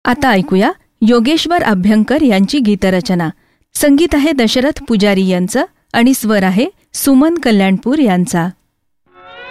आता ऐकूया योगेश्वर अभ्यंकर यांची गीतरचना. संगीत आहे दशरथ पुजारी यांचं आणि स्वर आहे सुमन कल्याणपूर यांचा.